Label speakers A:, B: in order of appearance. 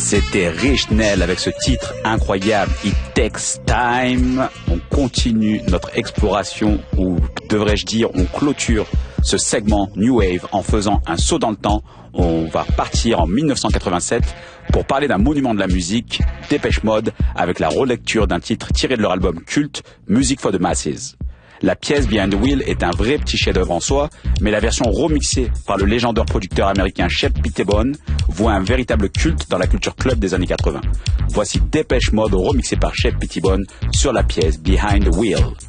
A: C'était Rich Nell avec ce titre incroyable, It Takes Time. On continue notre exploration, ou devrais-je dire, on clôture ce segment New Wave en faisant un saut dans le temps. On va partir en 1987 pour parler d'un monument de la musique, Depeche Mode, avec la relecture d'un titre tiré de leur album culte, Music for the Masses. La pièce Behind the Wheel est un vrai petit chef-d'œuvre en soi, mais la version remixée par le légendaire producteur américain Shep Pettibone voit un véritable culte dans la culture club des années 80. Voici Depeche Mode remixé par Shep Pettibone sur la pièce Behind the Wheel.